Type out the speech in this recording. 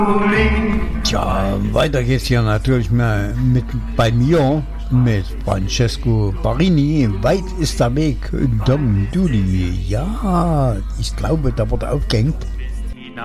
Tja, weiter geht's hier natürlich mal bei mir mit Francesco Barini. Weit ist der Weg, Dom Dooley. Ja, ich glaube, da wurde aufgehängt.